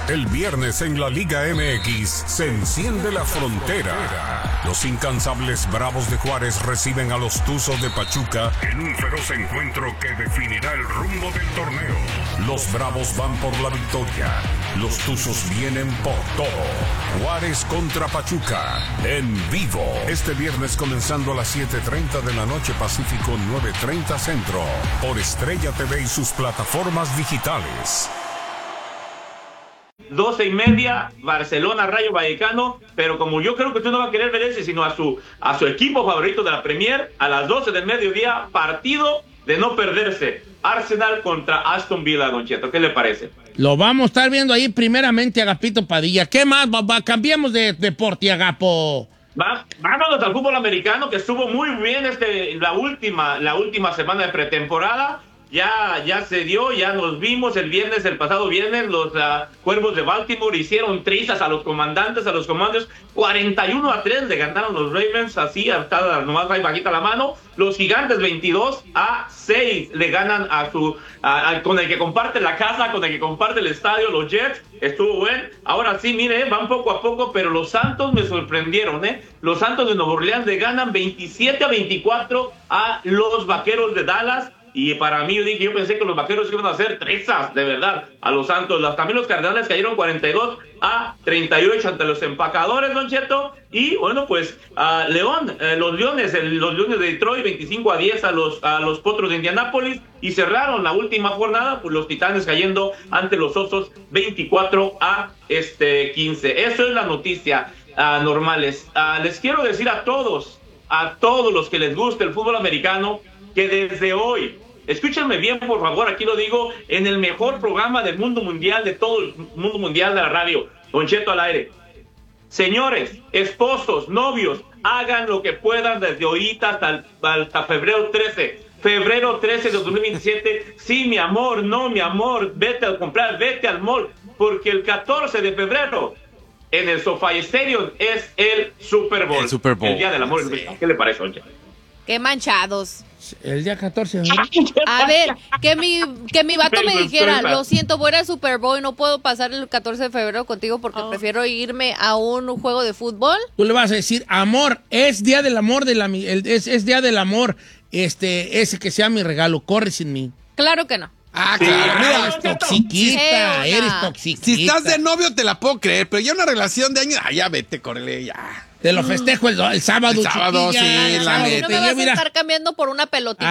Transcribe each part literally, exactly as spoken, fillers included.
El viernes en la Liga M X se enciende la frontera. Los incansables Bravos de Juárez reciben a los Tuzos de Pachuca en un feroz encuentro que definirá el rumbo del torneo. Los Bravos van por la victoria. Los Tuzos vienen por todo. Juárez contra Pachuca en vivo. Este viernes comenzando a las siete treinta de la noche Pacífico, nueve treinta Centro. Por Estrella T V y sus plataformas digitales. doce y media, Barcelona, Rayo Vallecano, pero como yo creo que usted no va a querer ver ese, sino a su, a su equipo favorito de la Premier, a las doce del mediodía, partido de no perderse, Arsenal contra Aston Villa, Don Cheto, ¿qué le parece? Lo vamos a estar viendo ahí primeramente, Agapito Padilla. ¿Qué más? Va, va, cambiemos de deporte, Agapo. Va, vámonos al fútbol americano, que estuvo muy bien este, la, última, la última semana de pretemporada. Ya, ya se dio, ya nos vimos el viernes, el pasado viernes, los uh, Cuervos de Baltimore hicieron trizas a los comandantes, a los comandos, cuarenta y uno a tres le ganaron los Ravens, así, hasta nomás ahí bajita la mano. Los Gigantes veintidós a seis le ganan a su, a, a, con el que comparte la casa, con el que comparte el estadio, los Jets. Estuvo bueno. Ahora sí, mire, van poco a poco, pero los Santos me sorprendieron, ¿eh? Los Santos de Nueva Orleans le ganan veintisiete a veinticuatro a los Vaqueros de Dallas. Y para mí, yo dije, yo pensé que los Vaqueros iban a hacer trezas, de verdad, a los Santos. Las, también los Cardenales cayeron cuarenta y dos a treinta y ocho ante los Empacadores, Don Cheto. Y bueno, pues, uh, León, eh, los Leones, el, los Leones de Detroit, veinticinco a diez a los, a los Potros de Indianápolis. Y cerraron la última jornada, pues los Titanes cayendo ante los Osos, veinticuatro a quince. Eso es la noticia, uh, normales. Uh, les quiero decir a todos, a todos los que les guste el fútbol americano, que desde hoy, escúchenme bien, por favor, aquí lo digo, en el mejor programa del mundo mundial, de todo el mundo mundial de la radio, Don Cheto al aire. Señores, esposos, novios, hagan lo que puedan desde ahorita hasta, hasta febrero trece. Febrero trece de dos mil veintisiete. Sí, mi amor, no, mi amor, vete a comprar, vete al mall, porque el catorce de febrero, en el SoFi Stadium, es el Super Bowl. El Super Bowl. El Día del Amor. Sí. ¿Qué le parece, Don Cheto? Qué manchados. El día catorce, ¿no? A ver, que mi, que mi vato me dijera, lo siento, voy al Super Bowl y no puedo pasar el catorce de febrero contigo porque oh. prefiero irme a un juego de fútbol. Tú le vas a decir, amor, es día del amor, de la, el, es, es día del amor, este, ese que sea mi regalo, corre sin mí. Claro que no. Ah, claro, sí, mira, eres toxiquita, eres toxiquita. Si estás de novio te la puedo creer, pero ya una relación de años, ah, ya vete, córrele, ya. Te lo festejo el, el sábado, el sábado, chiquilla, sí, no, la no, neta. no me vas a estar cambiando por una pelotita.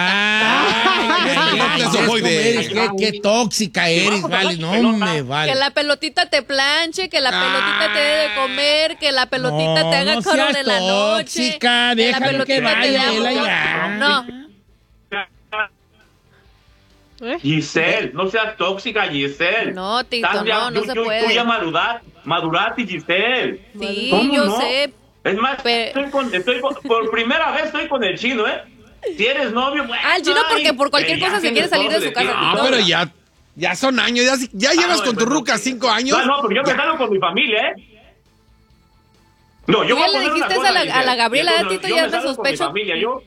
Ay, ay, ay, Eso voy de- eres, qué, qué tóxica eres, vale, no me vale. Que la pelotita te planche, que la pelotita te dé de comer, que la pelotita No, te haga no coro seas de la noche. tóxica, que la déjalo pelotita que vaya, te dé él amor. allá. No. Giselle, no seas tóxica, Giselle. No, Tito, Estás ya- no, no tú- se tú- puede. Tú ya madurar, maduraste, Giselle. Sí, ¿Cómo yo no? sé. Es más, Pero- estoy con, estoy con- por primera vez estoy con el chino, ¿eh? Si eres novio, bueno. Ah, el chino porque ay, por cualquier eh, ya cosa se tienes quiere salir de todo su casa, ti. Ah, Tito. pero ya, ya son años, ya, ya llevas Ah, con tu bueno, ruca sí. cinco años. No, no, porque yo me Ya. salgo con mi familia, ¿eh? No, yo Tú voy ya le poner una dijiste cosa, a la- a Giselle. la Gabriela, Yo- ¿eh, Tito? yo Ya me me salgo con sospecho. mi familia, yo...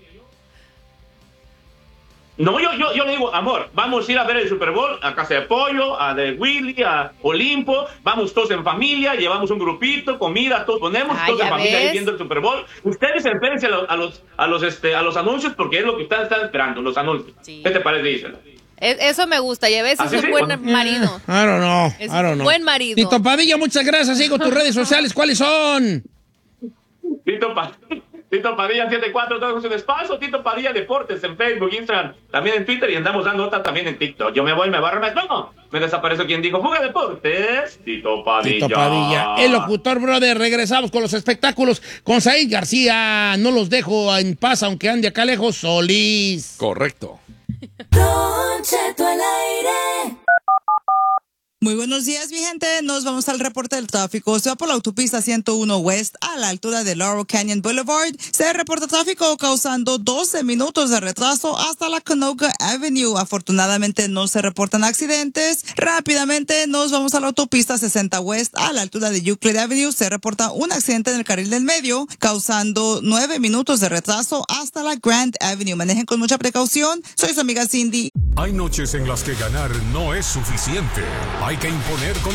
No, yo, yo, yo le digo, amor, vamos a ir a ver el Super Bowl a Casa de Pollo, a The Willy, a Olimpo, vamos todos en familia, llevamos un grupito, comida, todos ponemos, Ah, todos en ya familia ahí ves. viendo el Super Bowl. Ustedes espérense a los, a los, a los, este, a los anuncios porque es lo que ustedes están esperando, los anuncios. Sí. ¿Qué te parece, Gisela? Es- Eso me gusta, ya ves, es ¿Así un sí? buen Bueno. marido. I don't know, Es I don't un know. buen marido. Tito Padilla, muchas gracias. Sigo tus redes sociales. ¿Cuáles son? Tito, pa Tito Padilla setenta y cuatro, todo en espacio, Tito Padilla Deportes en Facebook, Instagram, también en Twitter y andamos dando nota también en TikTok. Yo me voy, me barro, me no, me desapareció quien dijo Fuga Deportes, Tito Padilla. Tito Padilla, el locutor, brother. Regresamos con los espectáculos con Said García. No los dejo en paz, aunque ande acá lejos, Solís. Correcto. Don Cheto al aire. Muy buenos días, mi gente. Nos vamos al reporte del tráfico. Se va por la autopista ciento uno West a la altura de Laurel Canyon Boulevard. Se reporta tráfico causando doce minutos de retraso hasta la Canoga Avenue. Afortunadamente no se reportan accidentes. Rápidamente nos vamos a la autopista sesenta West a la altura de Euclid Avenue. Se reporta un accidente en el carril del medio causando nueve minutos de retraso hasta la Grand Avenue. Manejen con mucha precaución. Soy su amiga Cindy. Hay noches en las que ganar no es suficiente. Hay que imponer con